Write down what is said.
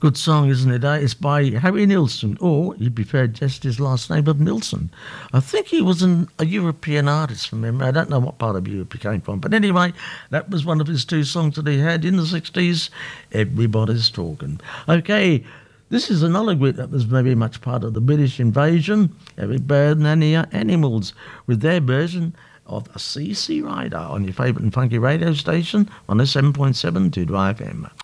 Good song, isn't it? It's by Harry Nilsson, or he preferred just his last name of Nilsson. I think he was a European artist from memory. I don't know what part of Europe he came from. But anyway, that was one of his two songs that he had in the 60s. Everybody's Talking. Okay, this is another group that was very much part of the British invasion, Eric Burdon and the Animals, with their version of a CC Rider on your favourite and funky radio station on the 7.7 Tudor FM.